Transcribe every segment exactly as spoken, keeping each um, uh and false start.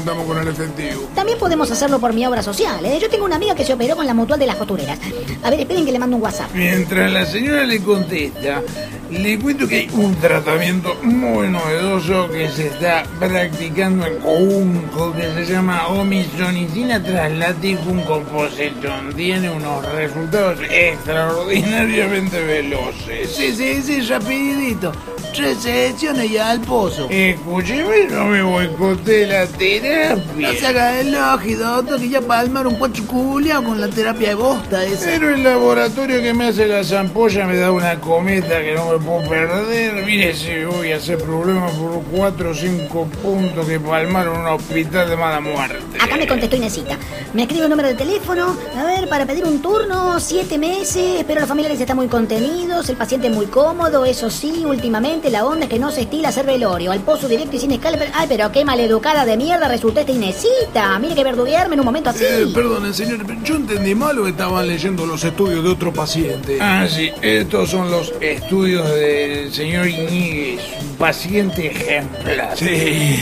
contamos con el efectivo. También podemos hacerlo por mi obra social, ¿eh? Yo tengo una amiga que se operó con la mutual de las costureras. A ver, esperen que le mando un WhatsApp. Mientras la señora le contesta, le cuento que hay un tratamiento muy novedoso que se está practicando en Counco, que se llama omisonicina traslaticum compositum. Tiene unos resultados extraordinariamente veloces. Sí, sí, sí, rapidito. Tres sesiones ya al pozo. Escúcheme, no me boicote la No terapia. se haga el ojo, doctor, que ya palmar un pocho culiao con la terapia de bosta esa. Pero el laboratorio que me hace la zampolla me da una cometa que no me puedo perder. Mire si voy a hacer problemas por cuatro o cinco puntos que palmaron un hospital de mala muerte. Acá me contestó Inesita. Me escribe un número de teléfono, a ver, para pedir un turno, siete meses, pero los familiares están muy contenidos, el paciente muy cómodo, eso sí, últimamente la onda es que no se estila hacer velorio, al pozo directo y sin escala. Pero, ay, pero qué maleducada de mierda resultó esta Inesita. Mire que verduguearme en un momento así. Eh, perdone, señor, yo entendí mal o estaban leyendo los estudios de otro paciente. Ah, sí, estos son los estudios del señor Iñiguez, un paciente ejemplar. Sí,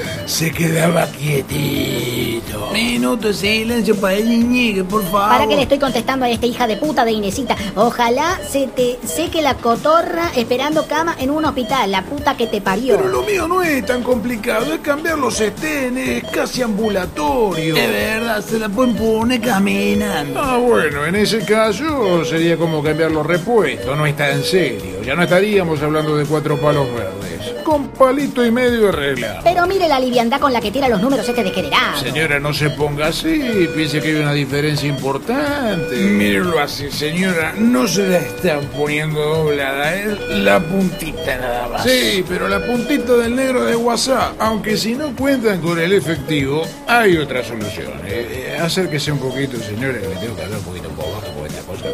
se quedaba quietito. Minuto de silencio para el Iñigue, por favor. Para que le estoy contestando a esta hija de puta de Inesita. Ojalá se te seque la cotorra esperando cama en un hospital, la puta que te parió. Pero lo mío no es tan complicado, es cambiar los estenes, es casi ambulatorio. De verdad, se la pueden poner caminando. Ah, bueno, en ese caso sería como cambiar los repuestos, no está en serio. Ya no estaríamos hablando de cuatro palos verdes. Con palito y medio arreglado. Pero mire la liviandad con la que tira los números este degenerado. Señora, no se ponga así, piense que hay una diferencia importante. Mírelo así, señora, no se la están poniendo doblada, es la puntita nada más. Sí, pero la puntita del negro de WhatsApp, aunque si no cuentan con el efectivo, hay otra solución. Eh, eh, acérquese un poquito, señora, que le tengo que hablar un poquito por abajo, porque esta cosa...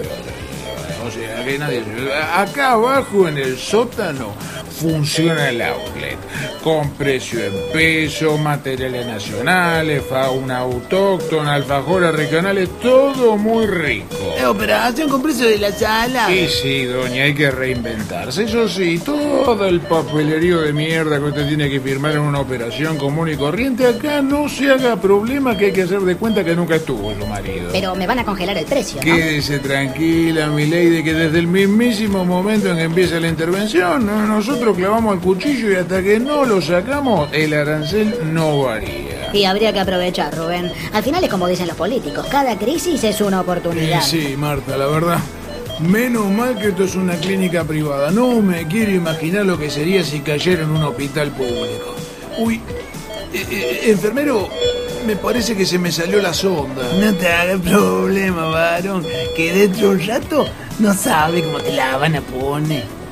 O sea, que nadie... Acá abajo en el sótano funciona el outlet, con precio en peso, materiales nacionales, fauna autóctona, alfajores regionales, todo muy rico. Eh, operación con precio de la sala. Y sí, doña, hay que reinventarse. Eso sí, todo el papelerío de mierda que usted tiene que firmar en una operación común y corriente, acá no se haga problema, que hay que hacer de cuenta que nunca estuvo su marido. Pero me van a congelar el precio, ¿no? Quédese tranquila, mi lady, que desde el mismísimo momento en que empieza la intervención, ¿no? nosotros clavamos el cuchillo y hasta que no lo sacamos, el arancel no varía. Y habría que aprovechar, Rubén. Al final es como dicen los políticos, cada crisis es una oportunidad. Eh, sí, Marta, la verdad. Menos mal que esto es una clínica privada. No me quiero imaginar lo que sería si cayera en un hospital público. Uy, eh, eh, enfermero, me parece que se me salió la sonda. No te hagas problema, varón, que dentro de un rato no sabe cómo te la van a poner.